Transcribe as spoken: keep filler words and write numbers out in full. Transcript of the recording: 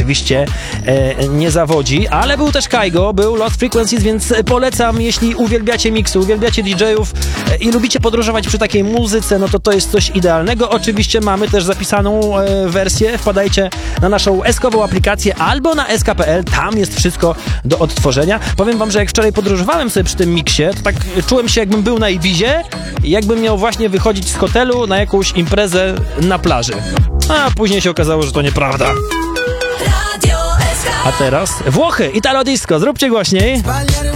oczywiście e, nie zawodzi, ale był też Kaigo, był Lost Frequencies, więc polecam, jeśli uwielbiacie miksy, uwielbiacie didżejów e, i lubicie podróżować przy takiej muzyce, no to to jest coś idealnego. Oczywiście mamy też zapisaną e, wersję, wpadajcie na naszą eskową aplikację albo na eska kropka pe el, tam jest wszystko do odtworzenia. Powiem wam, że jak wczoraj podróżowałem sobie przy tym miksie, to tak czułem się, jakbym był na Ibizie, jakbym miał właśnie wychodzić z hotelu na jakąś imprezę na plaży. A później się okazało, że to nieprawda. A teraz Włochy, Italo Disco, zróbcie głośniej.